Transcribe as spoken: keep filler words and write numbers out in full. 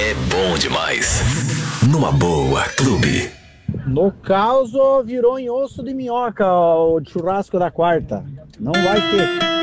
é bom demais. Numa boa, Clube. No caso, virou em osso de minhoca o churrasco da quarta. Não vai ter.